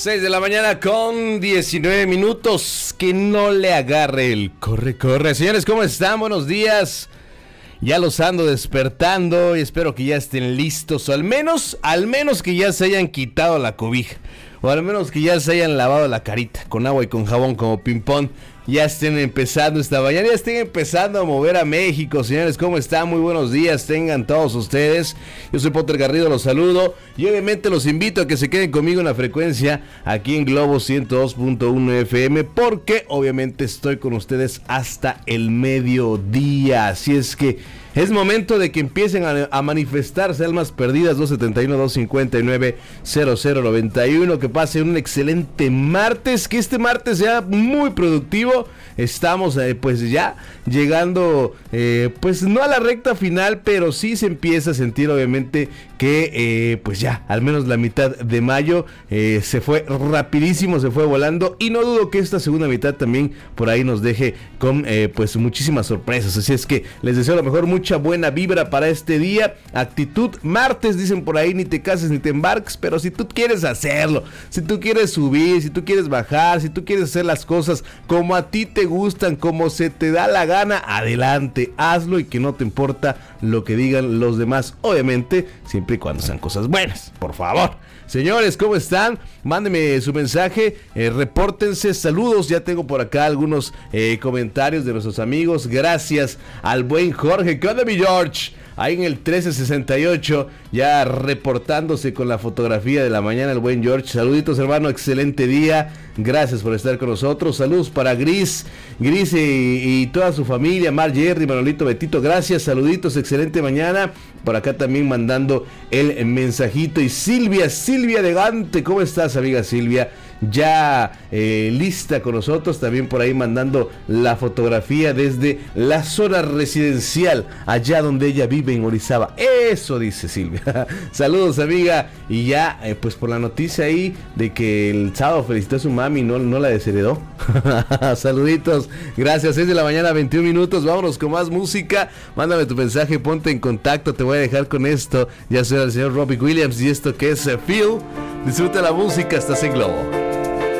6 de la mañana con 19 minutos. Que no le agarre el corre. Señores, ¿cómo están? Buenos días. Ya los ando despertando y espero que ya estén listos. O al menos que ya se hayan quitado la cobija. O al menos que ya se hayan lavado la carita con agua y con jabón como ping-pong. Ya estén empezando esta mañana, ya estén empezando a mover a México. Señores, ¿cómo están? Muy buenos días, tengan todos ustedes. Yo soy Potter Garrido, los saludo. Y obviamente los invito a que se queden conmigo en la frecuencia aquí en Globo 102.1 FM. Porque obviamente estoy con ustedes hasta el mediodía. Así es que es momento de que empiecen a manifestarse almas perdidas. 271-259-0091. Que pasen un excelente martes. Que este martes sea muy productivo. Estamos pues ya llegando pues no a la recta final, pero sí se empieza a sentir obviamente que pues ya al menos la mitad de mayo se fue rapidísimo, se fue volando, y no dudo que esta segunda mitad también por ahí nos deje con pues muchísimas sorpresas. Así es que les deseo lo mejor, mucha buena vibra para este día. Actitud martes, dicen por ahí, ni te cases ni te embarques, pero si tú quieres hacerlo, si tú quieres subir, si tú quieres bajar, si tú quieres hacer las cosas como a ti te gustan, como se te da la gana, adelante, hazlo y que no te importa lo que digan los demás, obviamente, siempre y cuando sean cosas buenas, por favor. Señores, ¿cómo están? Mándenme su mensaje, repórtense, saludos. Ya tengo por acá algunos comentarios de nuestros amigos. Gracias al buen Jorge. ¿Qué onda, mi George? Ahí en el 1368, ya reportándose con la fotografía de la mañana, el buen George. Saluditos, hermano, excelente día. Gracias por estar con nosotros. Saludos para Gris y toda su familia, Mar, Jerry, Manolito, Betito. Gracias, saluditos, excelente mañana. Por acá también mandando el mensajito. Y Silvia de Gante, ¿cómo estás, amiga Silvia? Ya lista con nosotros, también por ahí mandando la fotografía desde la zona residencial, allá donde ella vive en Orizaba. Eso dice Silvia. Saludos, amiga. Y ya pues por la noticia ahí de que el sábado felicitó a su mami, no la desheredó. Saluditos, gracias. 6 de la mañana, 21 minutos. Vámonos con más música. Mándame tu mensaje, ponte en contacto. Te voy a dejar con esto. Ya sea el señor Robbie Williams y esto que es Feel. Disfruta la música, estás en Globo.